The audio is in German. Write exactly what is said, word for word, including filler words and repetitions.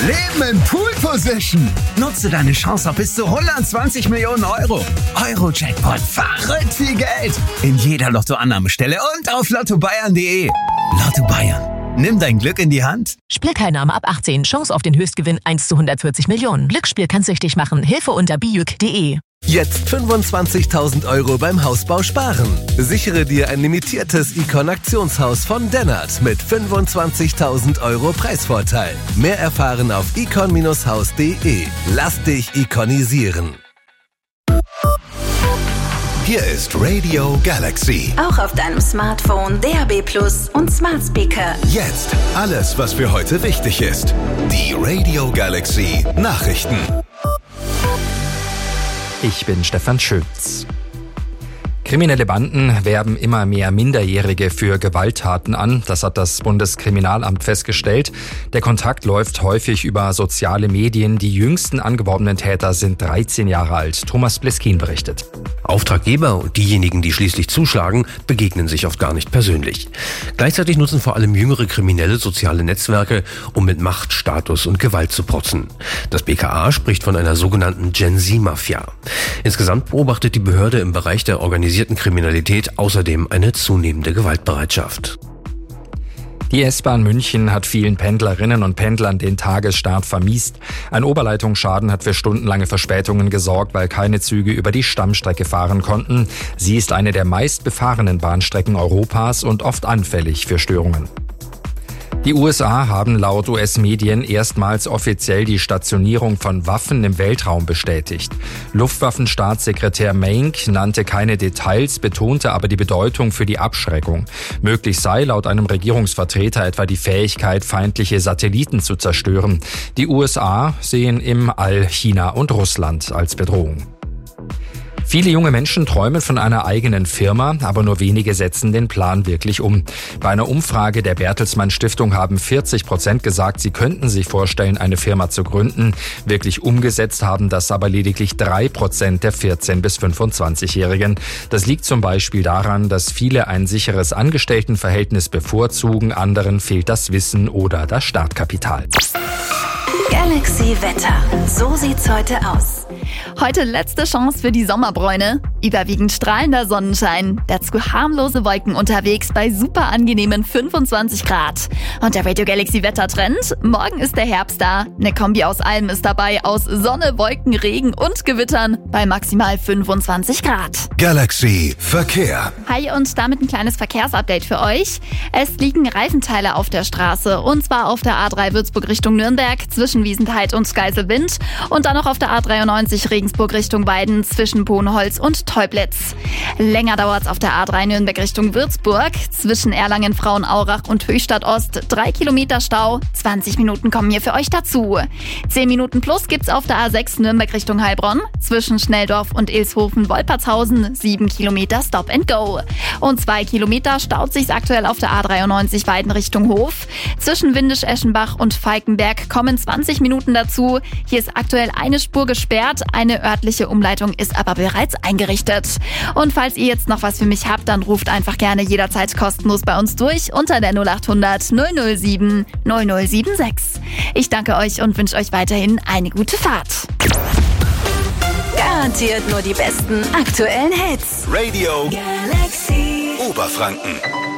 Leben in Pool Position. Nutze deine Chance auf bis zu hundertzwanzig Millionen Euro. Euro-Jackpot, verrückt viel Geld. In jeder Lottoannahmestelle und auf lotto bayern punkt de. Lotto Bayern. Nimm dein Glück in die Hand. Spielteilnahme ab achtzehn. Chance auf den Höchstgewinn eins zu hundertvierzig Millionen. Glücksspiel kann süchtig machen. Hilfe unter bijuk punkt de. Jetzt fünfundzwanzigtausend Euro beim Hausbau sparen. Sichere dir ein limitiertes Icon-Aktionshaus von Dennert mit fünfundzwanzigtausend Euro Preisvorteil. Mehr erfahren auf icon Bindestrich haus punkt de. Lass dich ikonisieren. Hier ist Radio Galaxy. Auch auf deinem Smartphone, D A B Plus und Smart Speaker. Jetzt alles, was für heute wichtig ist. Die Radio Galaxy Nachrichten. Ich bin Stefan Schütz. Kriminelle Banden werben immer mehr Minderjährige für Gewalttaten an. Das hat das Bundeskriminalamt festgestellt. Der Kontakt läuft häufig über soziale Medien. Die jüngsten angeworbenen Täter sind dreizehn Jahre alt. Thomas Bleskin berichtet. Auftraggeber und diejenigen, die schließlich zuschlagen, begegnen sich oft gar nicht persönlich. Gleichzeitig nutzen vor allem jüngere Kriminelle soziale Netzwerke, um mit Macht, Status und Gewalt zu protzen. Das B K A spricht von einer sogenannten Gen-Z-Mafia. Insgesamt beobachtet die Behörde im Bereich der organisierten Kriminalität außerdem eine zunehmende Gewaltbereitschaft. Die S-Bahn München hat vielen Pendlerinnen und Pendlern den Tagesstart vermiest. Ein Oberleitungsschaden hat für stundenlange Verspätungen gesorgt, weil keine Züge über die Stammstrecke fahren konnten. Sie ist eine der meist befahrenen Bahnstrecken Europas und oft anfällig für Störungen. Die U S A haben laut U S-Medien erstmals offiziell die Stationierung von Waffen im Weltraum bestätigt. Luftwaffenstaatssekretär Maink nannte keine Details, betonte aber die Bedeutung für die Abschreckung. Möglich sei laut einem Regierungsvertreter etwa die Fähigkeit, feindliche Satelliten zu zerstören. Die U S A sehen im All China und Russland als Bedrohung. Viele junge Menschen träumen von einer eigenen Firma, aber nur wenige setzen den Plan wirklich um. Bei einer Umfrage der Bertelsmann Stiftung haben vierzig Prozent gesagt, sie könnten sich vorstellen, eine Firma zu gründen. Wirklich umgesetzt haben das aber lediglich drei Prozent der vierzehn- bis fünfundzwanzigjährigen. Das liegt zum Beispiel daran, dass viele ein sicheres Angestelltenverhältnis bevorzugen, anderen fehlt das Wissen oder das Startkapital. Galaxy Wetter. So sieht's heute aus. Heute letzte Chance für die Sommerbräune. Überwiegend strahlender Sonnenschein. Dazu harmlose Wolken unterwegs bei super angenehmen fünfundzwanzig Grad. Und der Radio Galaxy Wettertrend. Morgen ist der Herbst da. Eine Kombi aus allem ist dabei. Aus Sonne, Wolken, Regen und Gewittern bei maximal fünfundzwanzig Grad. Galaxy Verkehr. Hi und damit ein kleines Verkehrsupdate für euch. Es liegen Reifenteile auf der Straße. Und zwar auf der A drei Würzburg Richtung Nürnberg zwischen Wiesenthal und Geiselwind. Und dann noch auf der A dreiundneunzig Regensburg Richtung Weiden zwischen Bohnholz und Teublitz. Länger dauert's auf der A drei Nürnberg Richtung Würzburg zwischen Erlangen, Frauenaurach und Höchstadt Ost. Drei Kilometer Stau, zwanzig Minuten kommen hier für euch dazu. Zehn Minuten plus gibt's auf der A sechs Nürnberg Richtung Heilbronn zwischen Schnelldorf und Ilshofen-Wolpertshausen. Sieben Kilometer Stop and Go. Und zwei Kilometer staut sich's aktuell auf der A dreiundneunzig Weiden Richtung Hof. Zwischen Windisch-Eschenbach und Falkenberg kommen zwanzig Minuten dazu. Hier ist aktuell eine Spur gesperrt. Eine örtliche Umleitung ist aber bereits eingerichtet. Und falls ihr jetzt noch was für mich habt, dann ruft einfach gerne jederzeit kostenlos bei uns durch unter der null achthundert null null sieben null null sieben sechs. Ich danke euch und wünsche euch weiterhin eine gute Fahrt. Garantiert nur die besten aktuellen Hits. Radio Galaxy Oberfranken.